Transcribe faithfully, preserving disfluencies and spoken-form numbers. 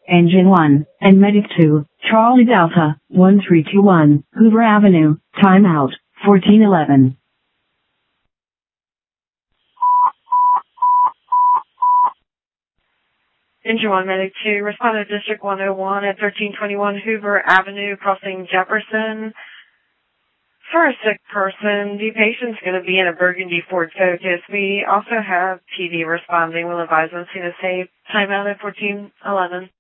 Engine one, and Medic two, Charlie Delta, one three two one, Hoover Avenue, timeout, fourteen eleven. Engine one, Medic two, respond to District one oh one at thirteen twenty-one Hoover Avenue, crossing Jefferson. For a sick person, the patient's going to be in a burgundy Ford Focus. We also have T V responding. We'll advise on scene of safe. Timeout at fourteen eleven.